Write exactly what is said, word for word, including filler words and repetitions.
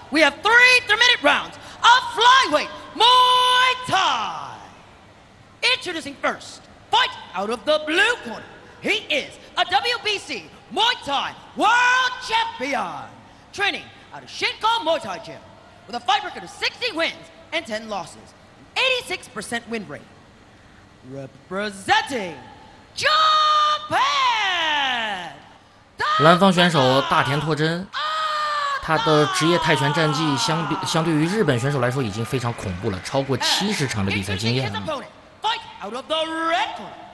we have three three-minute rounds of flyweight Muay Thai. Introducing first, fight out of the blue corner. He is a W B C Muay Thai World Champion, training out of Shinko Muay Thai Gym, with a fight record of sixty wins and ten losses, eighty-six percent win rate. Representing Japan, 蓝方选手大田拓真，他的职业泰拳战绩相比相对于日本选手来说已经非常恐怖了，超过七十场的比赛经验了。